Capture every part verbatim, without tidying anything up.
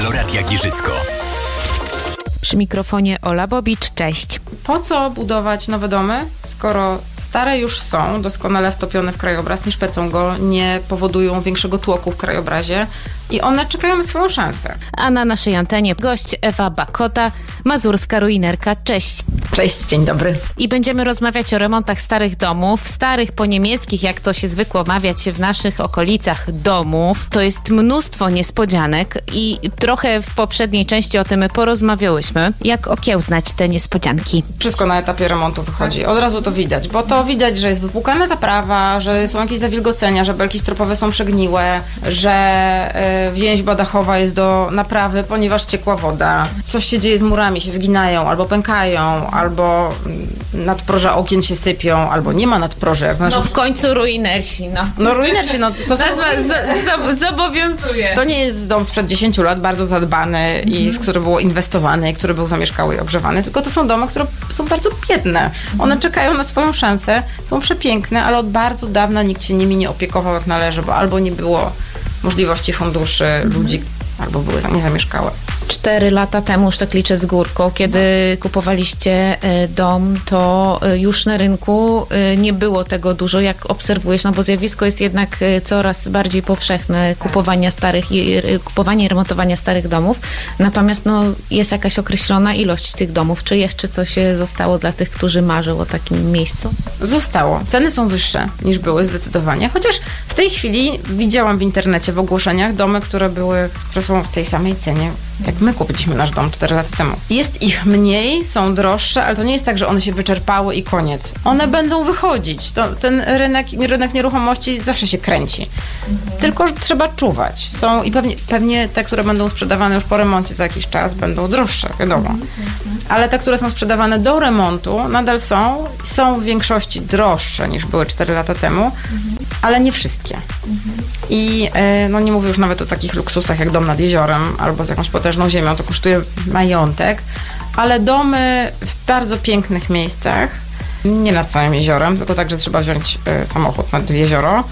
Loratia Giżycko. Przy mikrofonie Ola Bobicz, cześć. Po co budować nowe domy, skoro stare już są, doskonale wtopione w krajobraz, nie szpecą go, nie powodują większego tłoku w krajobrazie i one czekają na swoją szansę. A na naszej antenie gość Ewa Bakota, mazurska ruinerka. Cześć. Cześć, dzień dobry. I będziemy rozmawiać o remontach starych domów, starych po niemieckich, jak to się zwykło mawiać w naszych okolicach domów. To jest mnóstwo niespodzianek i trochę w poprzedniej części o tym porozmawiałyśmy. Jak okiełznać te niespodzianki? Wszystko na etapie remontu wychodzi. Od razu to widać, bo to widać, że jest wypłukana zaprawa, że są jakieś zawilgocenia, że belki stropowe są przegniłe, że y, więźba dachowa jest do naprawy, ponieważ ciekła woda. Coś się dzieje z murami, się wyginają, albo pękają, albo nadproża okien się sypią, albo nie ma nadproży. Jak w naszym... No w końcu ruinersi, no. No ruinersi, no to są... z- z- zobowiązuje. To nie jest dom sprzed dziesięciu lat, bardzo zadbany mm-hmm. i w który było inwestowane, i który był zamieszkały i ogrzewany, tylko to są domy, które są bardzo biedne. One czekają na swoją szansę, są przepiękne, ale od bardzo dawna nikt się nimi nie opiekował jak należy, bo albo nie było możliwości funduszy mm-hmm. ludzi, albo były niezamieszkałe. Cztery lata temu, już tak liczę z górką, kiedy kupowaliście dom, to już na rynku nie było tego dużo, jak obserwujesz, no bo zjawisko jest jednak coraz bardziej powszechne, kupowania starych i kupowanie i remontowania starych domów. Natomiast no, jest jakaś określona ilość tych domów. Czy jeszcze coś zostało dla tych, którzy marzą o takim miejscu? Zostało. Ceny są wyższe niż były zdecydowanie, chociaż w tej chwili widziałam w internecie w ogłoszeniach domy, które były, które są w tej samej cenie, jak my kupiliśmy nasz dom cztery lata temu. Jest ich mniej, są droższe, ale to nie jest tak, że one się wyczerpały i koniec. One będą wychodzić. To, ten rynek, rynek nieruchomości zawsze się kręci. Mhm. Tylko trzeba czuwać. Są i pewnie, pewnie te, które będą sprzedawane już po remoncie za jakiś czas, będą droższe, wiadomo. Mhm. Ale te, które są sprzedawane do remontu, nadal są. Są w większości droższe niż były cztery lata temu, mhm. ale nie wszystkie. Mhm. I e, no nie mówię już nawet o takich luksusach jak dom nad jeziorem albo z jakąś potężną ziemią, to kosztuje majątek, ale domy w bardzo pięknych miejscach, nie nad całym jeziorem, tylko tak, że trzeba wziąć y, samochód nad jezioro.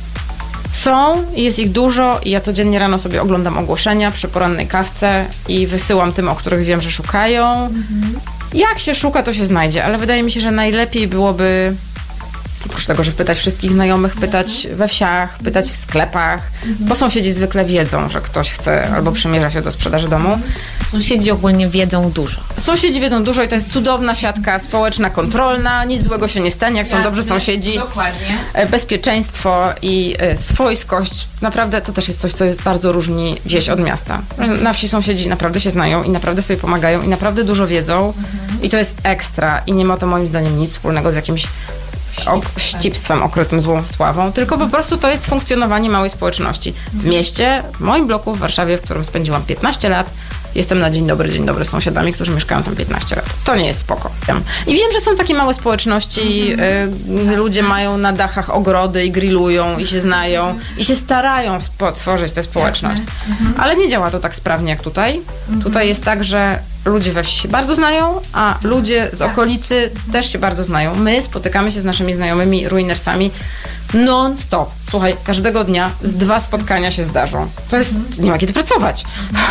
Są, jest ich dużo i ja codziennie rano sobie oglądam ogłoszenia przy porannej kawce i wysyłam tym, o których wiem, że szukają. Mhm. Jak się szuka, to się znajdzie, ale wydaje mi się, że najlepiej byłoby oprócz tego, że pytać wszystkich znajomych, pytać we wsiach, pytać w sklepach, mhm. bo sąsiedzi zwykle wiedzą, że ktoś chce albo przymierza się do sprzedaży domu. Sąsiedzi ogólnie wiedzą dużo. Sąsiedzi wiedzą dużo i to jest cudowna siatka społeczna, kontrolna, nic złego się nie stanie, jak są Jasne, dobrzy sąsiedzi. Dokładnie. Bezpieczeństwo i swojskość, naprawdę to też jest coś, co jest bardzo różni wieś od miasta. Na wsi sąsiedzi naprawdę się znają i naprawdę sobie pomagają i naprawdę dużo wiedzą mhm. i to jest ekstra i nie ma to moim zdaniem nic wspólnego z jakimś Ok, ścipstwem okrytym złą sławą, tylko po prostu to jest funkcjonowanie małej społeczności. W mieście, w moim bloku w Warszawie, w którym spędziłam piętnaście lat, jestem na dzień dobry, dzień dobry z sąsiadami, którzy mieszkają tam piętnaście lat. To nie jest spoko. I wiem, że są takie małe społeczności, mm-hmm. y, ludzie mają na dachach ogrody i grillują i się znają mm-hmm. i się starają stworzyć tę społeczność. Mm-hmm. Ale nie działa to tak sprawnie jak tutaj. Mm-hmm. Tutaj jest tak, że ludzie we wsi się bardzo znają, a ludzie z okolicy też się bardzo znają. My spotykamy się z naszymi znajomymi ruinersami non-stop. Słuchaj, każdego dnia z dwa spotkania się zdarzą. To jest, nie ma kiedy pracować.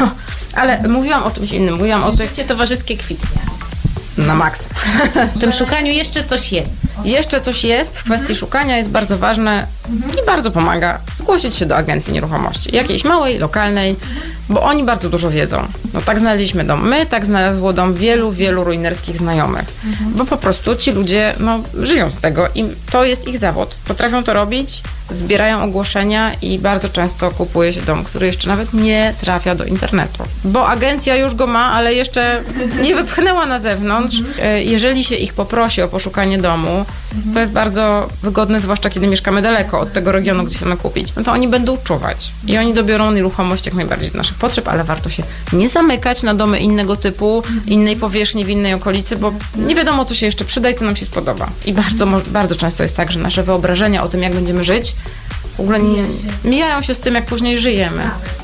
Ale mówiłam o czymś innym. Mówiłam o tych... Życie towarzyskie kwitnie. Na maksa. W tym szukaniu jeszcze coś jest. Jeszcze coś jest. W kwestii szukania jest bardzo ważne i bardzo pomaga zgłosić się do agencji nieruchomości. Jakiejś małej, lokalnej, bo oni bardzo dużo wiedzą. No tak znaleźliśmy dom my, tak znalazło dom wielu, wielu ruinerskich znajomych. Mhm. Bo po prostu ci ludzie no, żyją z tego i to jest ich zawód. Potrafią to robić, zbierają ogłoszenia i bardzo często kupuje się dom, który jeszcze nawet nie trafia do internetu. Bo agencja już go ma, ale jeszcze nie wypchnęła na zewnątrz. Mhm. Jeżeli się ich poprosi o poszukanie domu, mhm. to jest bardzo wygodne, zwłaszcza kiedy mieszkamy daleko od tego regionu, gdzie chcemy kupić. No to oni będą czuwać i oni dobiorą nieruchomość jak najbardziej do naszych potrzeb, ale warto się nie zamykać na domy innego typu, innej powierzchni, w innej okolicy, bo nie wiadomo, co się jeszcze przyda i co nam się spodoba. I bardzo, bardzo często jest tak, że nasze wyobrażenia o tym, jak będziemy żyć, w ogóle nie, mijają się z tym, jak później żyjemy.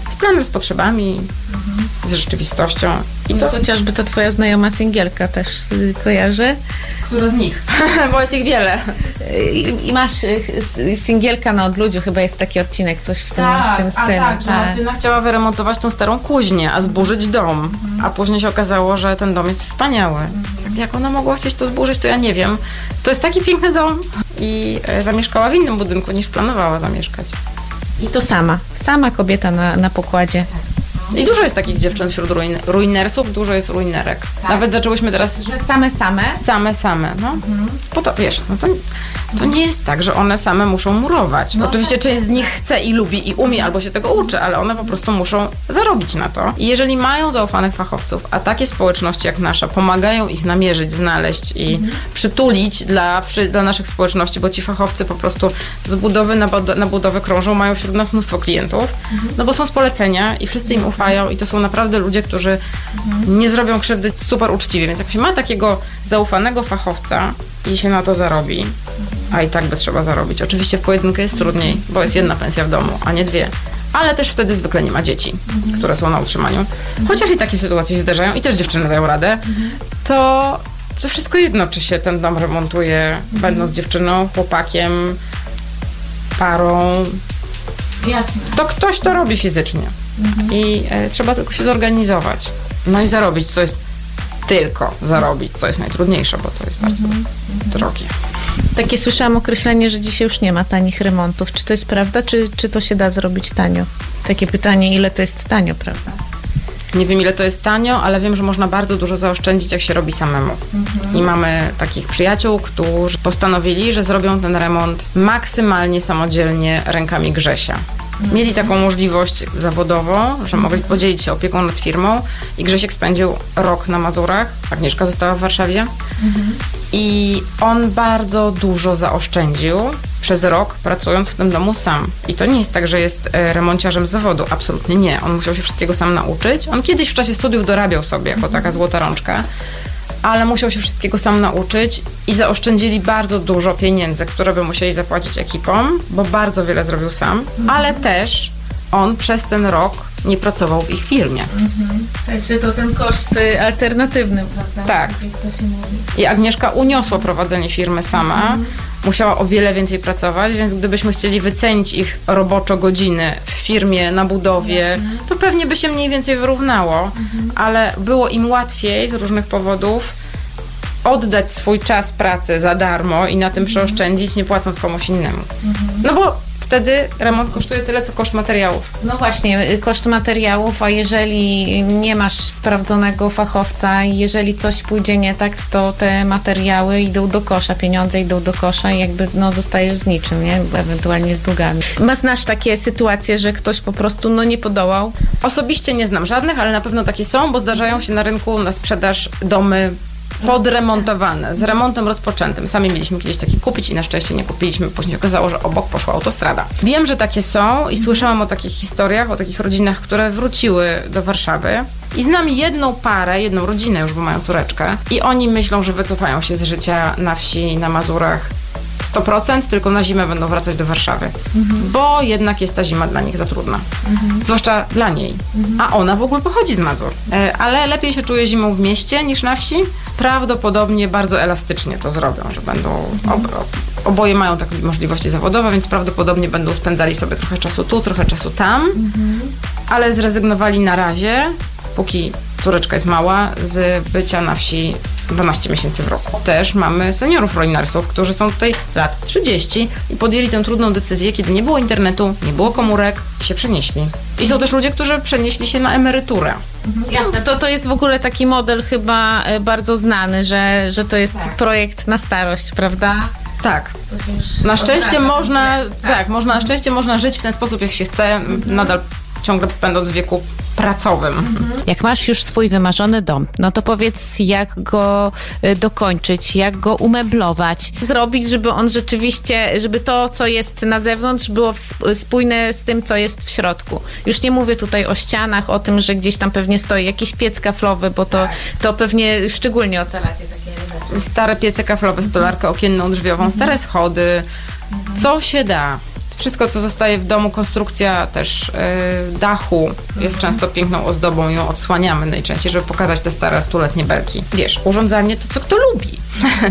z planem, z potrzebami, mhm. z rzeczywistością. I to... Chociażby to twoja znajoma singielka też y, kojarzy. Która z nich? Bo jest ich wiele. I, i masz y, singielka na odludziu, chyba jest taki odcinek, coś w tym, tak, w tym stylu. A tak, że Martyna chciała wyremontować tą starą kuźnię, a zburzyć dom. Mhm. A później się okazało, że ten dom jest wspaniały. Mhm. Jak ona mogła chcieć to zburzyć, to ja nie wiem. To jest taki piękny dom. I e, zamieszkała w innym budynku, niż planowała zamieszkać. I to sama. Sama kobieta na, na pokładzie. I dużo jest takich dziewczyn wśród ruin, ruinersów, dużo jest ruinerek. Tak. Nawet zaczęłyśmy teraz... Że same, same? Same, same, no. Mhm. Po to, wiesz, no to, to nie jest tak, że one same muszą murować. No Oczywiście tak. Część z nich chce i lubi i umie, albo się tego uczy, ale one po prostu muszą zarobić na to. I jeżeli mają zaufanych fachowców, a takie społeczności jak nasza pomagają ich namierzyć, znaleźć i mhm. przytulić dla, przy, dla naszych społeczności, bo ci fachowcy po prostu z budowy na, na budowę krążą, mają wśród nas mnóstwo klientów, mhm. no bo są z polecenia i wszyscy im ufają. I to są naprawdę ludzie, którzy mhm. nie zrobią krzywdy super uczciwie. Więc jak się ma takiego zaufanego fachowca i się na to zarobi, a i tak by trzeba zarobić. Oczywiście w pojedynkę jest trudniej, bo jest jedna pensja w domu, a nie dwie. Ale też wtedy zwykle nie ma dzieci, mhm. które są na utrzymaniu. Chociaż i takie sytuacje się zdarzają i też dziewczyny dają radę, mhm. to, to wszystko jedno, czy się ten dom remontuje, mhm. będąc dziewczyną, chłopakiem, parą. Jasne. To ktoś to robi fizycznie. Mhm. I e, trzeba tylko się zorganizować. No i zarobić, co jest tylko zarobić, co jest najtrudniejsze, bo to jest bardzo mhm. drogie. Takie słyszałam określenie, że dzisiaj już nie ma tanich remontów. Czy to jest prawda, czy, czy to się da zrobić tanio? Takie pytanie, ile to jest tanio, prawda? Nie wiem, ile to jest tanio, ale wiem, że można bardzo dużo zaoszczędzić, jak się robi samemu. Mhm. I mamy takich przyjaciół, którzy postanowili, że zrobią ten remont maksymalnie samodzielnie rękami Grzesia. Mhm. Mieli taką możliwość zawodową, że mogli podzielić się opieką nad firmą i Grzesiek spędził rok na Mazurach, Agnieszka została w Warszawie mhm. i on bardzo dużo zaoszczędził przez rok, pracując w tym domu sam. I to nie jest tak, że jest e, remonciarzem z zawodu. Absolutnie nie. On musiał się wszystkiego sam nauczyć. On kiedyś w czasie studiów dorabiał sobie jako taka złota rączka, ale musiał się wszystkiego sam nauczyć i zaoszczędzili bardzo dużo pieniędzy, które by musieli zapłacić ekipom, bo bardzo wiele zrobił sam, ale też on przez ten rok nie pracował w ich firmie. Mhm. Także to ten koszt alternatywny, prawda? Tak. Jak to się mówi. I Agnieszka uniosła prowadzenie firmy sama. Mhm. Musiała o wiele więcej pracować, więc gdybyśmy chcieli wycenić ich roboczo godziny w firmie, na budowie, mhm. to pewnie by się mniej więcej wyrównało, mhm. ale było im łatwiej z różnych powodów oddać swój czas pracy za darmo i na tym przeoszczędzić, nie płacąc komuś innemu. Mhm. No bo wtedy remont kosztuje tyle, co koszt materiałów. No właśnie, koszt materiałów, a jeżeli nie masz sprawdzonego fachowca i jeżeli coś pójdzie nie tak, to te materiały idą do kosza, pieniądze idą do kosza i jakby no zostajesz z niczym, nie? Ewentualnie z długami. Ma znasz takie sytuacje, że ktoś po prostu no nie podołał? Osobiście nie znam żadnych, ale na pewno takie są, bo zdarzają się na rynku na sprzedaż domy podremontowane, z remontem rozpoczętym. Sami mieliśmy kiedyś takie kupić i na szczęście nie kupiliśmy. Później okazało, że obok poszła autostrada. Wiem, że takie są i słyszałam o takich historiach, o takich rodzinach, które wróciły do Warszawy. I znam jedną parę, jedną rodzinę już, bo mają córeczkę. I oni myślą, że wycofają się z życia na wsi, na Mazurach sto procent, tylko na zimę będą wracać do Warszawy. Mhm. Bo jednak jest ta zima dla nich za trudna. Mhm. Zwłaszcza dla niej. Mhm. A ona w ogóle pochodzi z Mazur. E, ale lepiej się czuje zimą w mieście niż na wsi. Prawdopodobnie bardzo elastycznie to zrobią, że będą... Ob, ob, oboje mają takie możliwości zawodowe, więc prawdopodobnie będą spędzali sobie trochę czasu tu, trochę czasu tam. Mhm. Ale zrezygnowali na razie, póki córeczka jest mała, z bycia na wsi dwanaście miesięcy w roku. Też mamy seniorów ruinersów, którzy są tutaj lat trzydzieści i podjęli tę trudną decyzję, kiedy nie było internetu, nie było komórek i się przenieśli. I są też ludzie, którzy przenieśli się na emeryturę. Mhm. Jasne, to, to jest w ogóle taki model chyba bardzo znany, że, że to jest tak. projekt na starość, prawda? Tak. Na szczęście można, tak. tak, można, na szczęście można żyć w ten sposób, jak się chce, mhm. nadal ciągle będąc w wieku pracowym. Mhm. Jak masz już swój wymarzony dom, no to powiedz, jak go y, dokończyć, jak go umeblować, zrobić, żeby on rzeczywiście, żeby to, co jest na zewnątrz, było w, spójne z tym, co jest w środku. Już nie mówię tutaj o ścianach, o tym, że gdzieś tam pewnie stoi jakiś piec kaflowy, bo to, to pewnie szczególnie ocalacie takie rzeczy. Stare piece kaflowe, stolarkę okienną, drzwiową, stare schody, co się da. Wszystko, co zostaje w domu, konstrukcja też yy, dachu jest często piękną ozdobą, ją odsłaniamy najczęściej, żeby pokazać te stare, stuletnie belki. Wiesz, urządzanie to co kto lubi.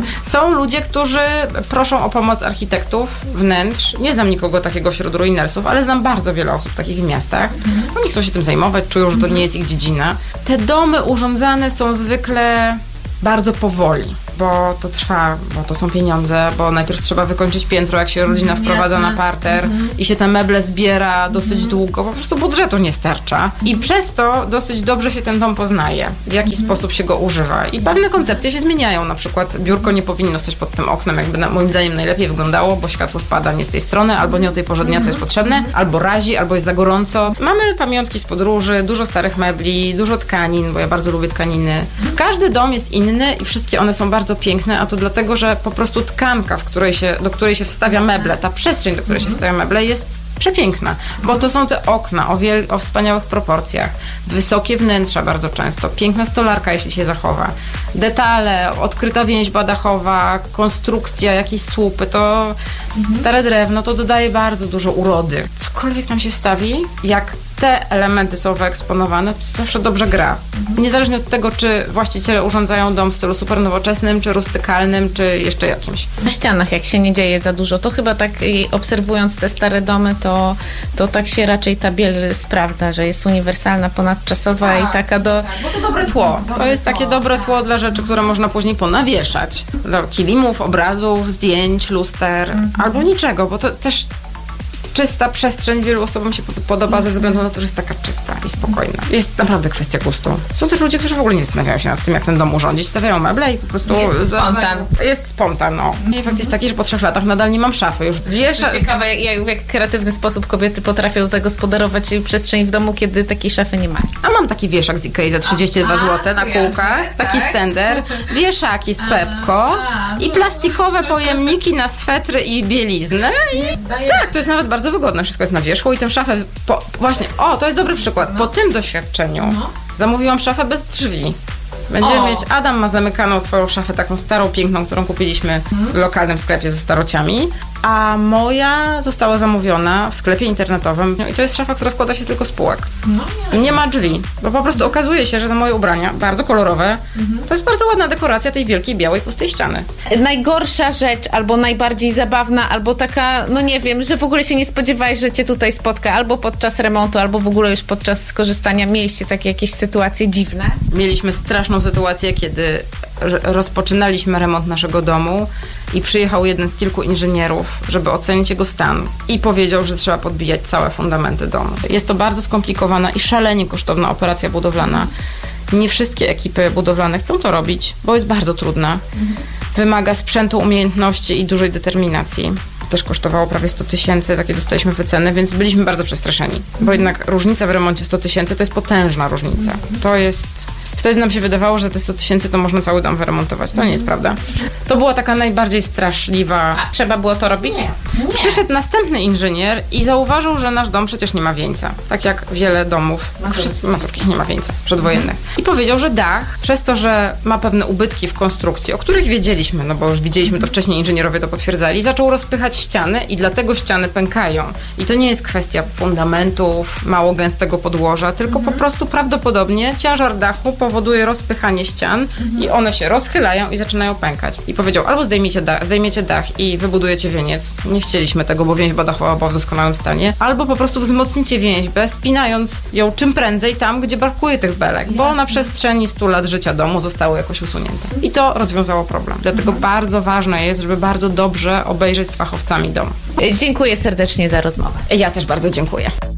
Są ludzie, którzy proszą o pomoc architektów wnętrz. Nie znam nikogo takiego wśród ruinersów, ale znam bardzo wiele osób takich w miastach. Oni chcą się tym zajmować, czują, że to nie jest ich dziedzina. Te domy urządzane są zwykle bardzo powoli, bo to trwa, bo to są pieniądze, bo najpierw trzeba wykończyć piętro, jak się rodzina wprowadza Jasne. na parter mhm. i się te meble zbiera dosyć mhm. długo, po prostu budżetu nie starcza. I przez to dosyć dobrze się ten dom poznaje, w jaki mhm. sposób się go używa. I pewne koncepcje się zmieniają, na przykład biurko nie powinno stać pod tym oknem, jakby na, moim zdaniem najlepiej wyglądało, bo światło spada nie z tej strony, albo nie o tej porze dnia, co jest potrzebne, albo razi, albo jest za gorąco. Mamy pamiątki z podróży, dużo starych mebli, dużo tkanin, bo ja bardzo lubię tkaniny. Każdy dom jest inny i wszystkie one są bardzo piękne, a to dlatego, że po prostu tkanka, w której się, do której się wstawia meble, ta przestrzeń, do której się wstawia meble jest przepiękna, bo to są te okna o, wiel- o wspaniałych proporcjach, wysokie wnętrza bardzo często, piękna stolarka, jeśli się zachowa, detale, odkryta więźba dachowa, konstrukcja, jakieś słupy, to mhm. stare drewno, to dodaje bardzo dużo urody. Cokolwiek tam się wstawi, jak te elementy są wyeksponowane, to zawsze dobrze gra. Mhm. Niezależnie od tego, czy właściciele urządzają dom w stylu super nowoczesnym, czy rustykalnym, czy jeszcze jakimś. Na ścianach, jak się nie dzieje za dużo, to chyba tak obserwując te stare domy, to, to tak się raczej ta biel sprawdza, że jest uniwersalna, ponadczasowa tak, i taka do... Tak, bo to dobre tło. Dobre to jest tło. Takie dobre tło dla rzeczy, które można później ponawieszać. Dla kilimów, obrazów, zdjęć, luster, mhm. albo niczego, bo to też czysta przestrzeń wielu osobom się podoba ze względu na to, że jest taka czysta i spokojna. Jest naprawdę kwestia gustu. Są też ludzie, którzy w ogóle nie zastanawiają się nad tym, jak ten dom urządzić. Stawiają meble i po prostu... Jest spontan. Jest spontan, no. I fakt jest taki, że po trzech latach nadal nie mam szafy. Już dwie szafy. Ciekawe, jak, w jak kreatywny sposób kobiety potrafią zagospodarować przestrzeń w domu, kiedy takiej szafy nie ma. A mam taki wieszak z Ikei za trzydzieści dwa złote na kółkach, taki stender, wieszaki z Pepco i plastikowe pojemniki na swetry i bieliznę. I tak, to jest nawet bardzo wygodne. Wszystko jest na wierzchu i tę szafę... Po, właśnie, o, to jest dobry przykład. Po tym doświadczeniu zamówiłam szafę bez drzwi. Będziemy o. mieć... Adam ma zamykaną swoją szafę, taką starą, piękną, którą kupiliśmy w lokalnym sklepie ze starociami, a moja została zamówiona w sklepie internetowym i to jest szafa, która składa się tylko z półek. No, I nie ma drzwi, bo po prostu okazuje się, że te moje ubrania, bardzo kolorowe, mhm. to jest bardzo ładna dekoracja tej wielkiej, białej, pustej ściany. Najgorsza rzecz, albo najbardziej zabawna, albo taka, no nie wiem, że w ogóle się nie spodziewałeś, że cię tutaj spotka, albo podczas remontu, albo w ogóle już podczas skorzystania. Mieliście takie jakieś sytuacje dziwne? Mieliśmy straszną sytuację, kiedy rozpoczynaliśmy remont naszego domu i przyjechał jeden z kilku inżynierów, żeby ocenić jego stan i powiedział, że trzeba podbijać całe fundamenty domu. Jest to bardzo skomplikowana i szalenie kosztowna operacja budowlana. Nie wszystkie ekipy budowlane chcą to robić, bo jest bardzo trudna. Wymaga sprzętu, umiejętności i dużej determinacji. Też kosztowało prawie sto tysięcy, takie dostaliśmy wyceny, więc byliśmy bardzo przestraszeni. Bo jednak różnica w remoncie sto tysięcy to jest potężna różnica. To jest... Wtedy nam się wydawało, że te sto tysięcy to można cały dom wyremontować. To nie jest prawda. To była taka najbardziej straszliwa... A trzeba było to robić? Nie. Nie. Przyszedł następny inżynier i zauważył, że nasz dom przecież nie ma wieńca. Tak jak wiele domów mazurkich nie ma wieńca przedwojennych. I powiedział, że dach, przez to, że ma pewne ubytki w konstrukcji, o których wiedzieliśmy, no bo już widzieliśmy to wcześniej, inżynierowie to potwierdzali, zaczął rozpychać ściany i dlatego ściany pękają. I to nie jest kwestia fundamentów, mało gęstego podłoża, tylko po prostu prawdopodobnie ciężar dachu powoduje rozpychanie ścian mhm. i one się rozchylają i zaczynają pękać. I powiedział, albo zdejmiecie dach, zdejmiecie dach i wybudujecie wieniec. Nie chcieliśmy tego, bo więźba dachowa była w doskonałym stanie. Albo po prostu wzmocnicie więźbę, spinając ją czym prędzej tam, gdzie brakuje tych belek, bo na przestrzeni stu lat życia domu zostały jakoś usunięte. I to rozwiązało problem. Dlatego mhm. bardzo ważne jest, żeby bardzo dobrze obejrzeć z fachowcami dom. Dziękuję serdecznie za rozmowę. Ja też bardzo dziękuję.